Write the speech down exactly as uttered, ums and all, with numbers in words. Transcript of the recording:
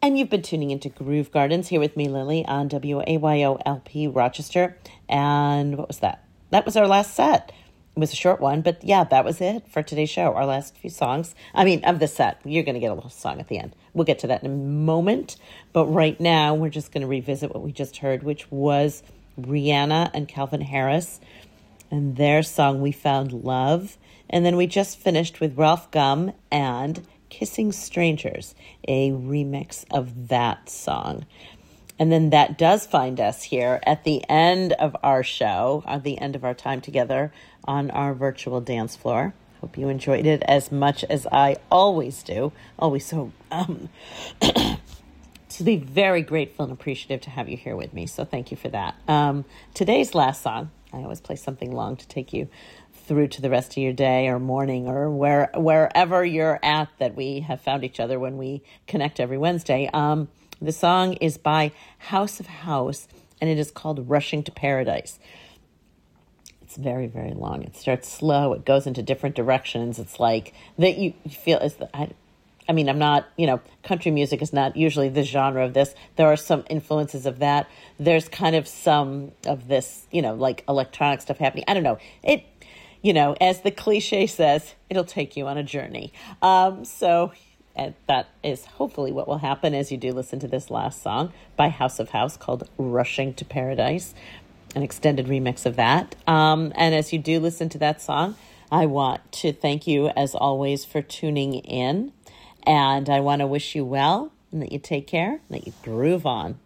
And you've been tuning into Groove Gardens here with me, Lily, on W A Y O L P Rochester. And what was that? That was our last set. It was a short one, but yeah, that was it for today's show. Our last few songs. I mean, of the set. You're going to get a little song at the end. We'll get to that in a moment. But right now, we're just going to revisit what we just heard, which was Rihanna and Calvin Harris and their song, We Found Love. And then we just finished with Ralph Gum and Kissing Strangers, a remix of that song. And then that does find us here at the end of our show, at the end of our time together on our virtual dance floor. Hope you enjoyed it as much as I always do. Always so, um, to be very grateful and appreciative to have you here with me. So thank you for that. Um, today's last song, I always play something long to take you through to the rest of your day or morning or where wherever you're at that we have found each other when we connect every Wednesday. Um, the song is by House of House, and it is called Rushing to Paradise. It's very, very long. It starts slow. It goes into different directions. It's like that you feel is the, I, I mean, I'm not, you know, country music is not usually the genre of this. There are some influences of that. There's kind of some of this, you know, like electronic stuff happening. I don't know. It, you know, as the cliche says, it'll take you on a journey. Um, so and that is hopefully what will happen as you do listen to this last song by House of House called Rushing to Paradise, an extended remix of that. Um, and as you do listen to that song, I want to thank you, as always, for tuning in. And I want to wish you well and that you take care and that you groove on.